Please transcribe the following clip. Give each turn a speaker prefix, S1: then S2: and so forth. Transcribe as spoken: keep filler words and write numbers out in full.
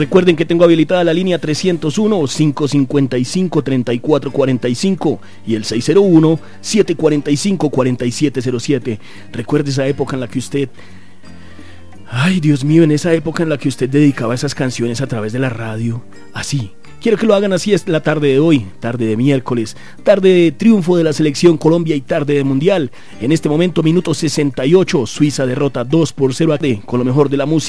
S1: Recuerden que tengo habilitada la línea trescientos uno, cinco cincuenta y cinco, treinta y cuatro cuarenta y cinco y el seis cero uno, siete cuarenta y cinco, cuarenta y siete cero siete. Recuerde esa época en la que usted... Ay, Dios mío, en esa época en la que usted dedicaba esas canciones a través de la radio, así. Quiero que lo hagan así es la tarde de hoy, tarde de miércoles, tarde de triunfo de la selección Colombia y tarde de mundial. En este momento, minuto sesenta y ocho, Suiza derrota dos por cero a con lo mejor de la música.